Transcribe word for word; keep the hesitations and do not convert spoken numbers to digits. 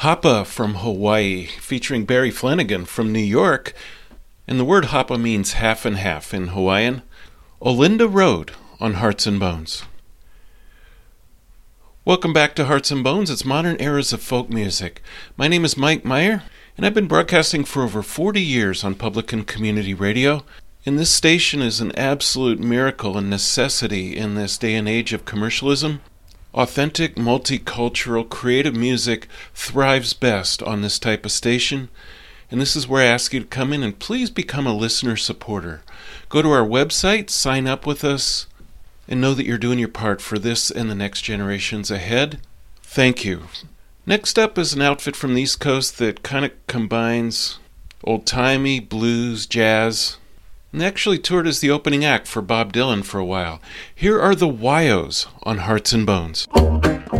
Hapa from Hawaii, featuring Barry Flanagan from New York. And the word hapa means half and half in Hawaiian. Olinda Road on Hearts and Bones. Welcome back to Hearts and Bones. It's Modern Eras of Folk Music. My name is Mike Meyer, and I've been broadcasting for over forty years on public and community radio. And this station is an absolute miracle and necessity in this day and age of commercialism. Authentic, multicultural, creative music thrives best on this type of station. And this is where I ask you to come in and please become a listener supporter. Go to our website, sign up with us, and know that you're doing your part for this and the next generations ahead. Thank you. Next up is an outfit from the East Coast that kind of combines old-timey, blues, jazz, and they actually toured as the opening act for Bob Dylan for a while. Here are the Wyos on Hearts and Bones.